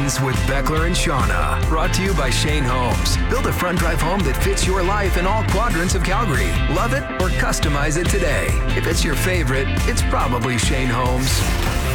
Weekends with Beckler and Shauna. Brought to you by Shane Homes. Build a front drive home that fits your life in all quadrants of Calgary. Love it or customize it today. If it's your favorite, it's probably Shane Homes.